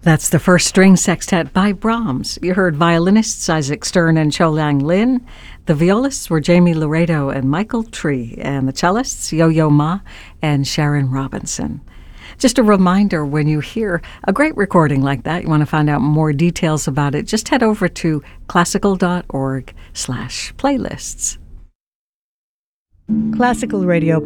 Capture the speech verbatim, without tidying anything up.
That's the first string sextet by Brahms. You heard violinists Isaac Stern and Cho Lang Lin. The violists were Jamie Laredo and Michael Tree, and the cellists Yo-Yo Ma and Sharon Robinson. Just a reminder, when you hear a great recording like that, you want to find out more details about it, just head over to classical.org slash playlists. Classical Radio